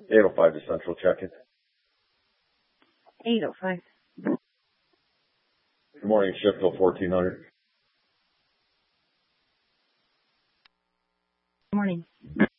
805 to Central check-in. 805. Good morning, Sheffield 1400. Good morning.